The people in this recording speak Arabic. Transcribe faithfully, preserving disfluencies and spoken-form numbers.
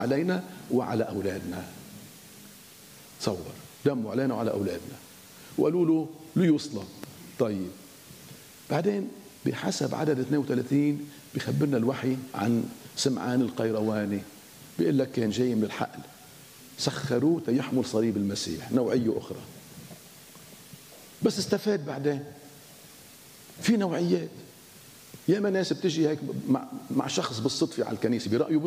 علينا وعلى أولادنا. تصور دموا علينا وعلى أولادنا وقالوا له ليصلب. طيب بعدين بحسب عدد اثنين وثلاثين بيخبرنا الوحي عن سمعان القيرواني، بيقول لك كان جاي من الحقل، سخروه تيحمل صليب المسيح، نوعية أخرى. بس استفاد بعدين في نوعيات، ياما ناس بتجي هيك مع شخص بالصدفة على الكنيسة برأيه